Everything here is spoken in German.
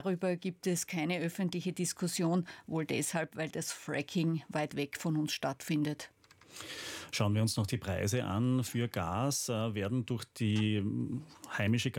Darüber gibt es keine öffentliche Diskussion, wohl deshalb, weil das Fracking weit weg von uns stattfindet. Schauen wir uns noch die Preise an für Gas. Werden durch die heimische